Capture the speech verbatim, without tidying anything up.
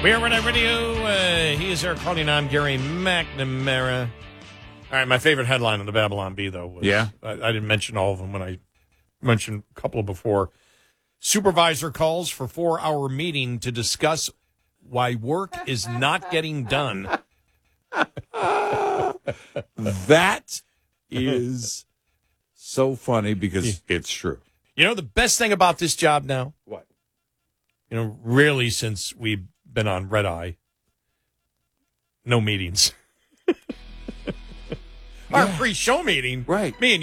We are Red Eye Radio. Uh, he is Eric Calling. I'm Gary McNamara. All right, my favorite headline on the Babylon Bee, though, was, yeah? I, I didn't mention all of them when I mentioned a couple before. Supervisor calls for four-hour meeting to discuss why work is not getting done. That is so funny because it's true. You know the best thing about this job now? What? You know, really, since we've been on Red Eye, no meetings. Our Yeah. pre-show meeting, Right. me and